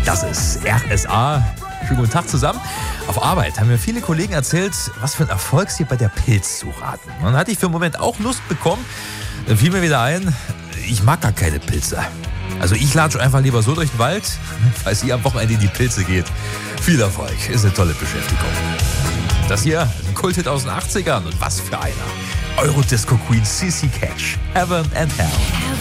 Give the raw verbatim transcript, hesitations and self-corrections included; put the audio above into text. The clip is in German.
Das ist R S A. Schönen guten Tag zusammen. Auf Arbeit haben mir viele Kollegen erzählt, was für ein Erfolg sie bei der Pilzsuche hatten. Und dann hatte ich für einen Moment auch Lust bekommen. Dann fiel mir wieder ein, ich mag gar keine Pilze. Also ich latsche einfach lieber so durch den Wald, falls ihr am Wochenende in die Pilze geht. Viel Erfolg, ist eine tolle Beschäftigung. Das hier ist ein Kulthit aus den achtzigern und was für einer. Eurodisco Queen C C Catch, Heaven and Hell.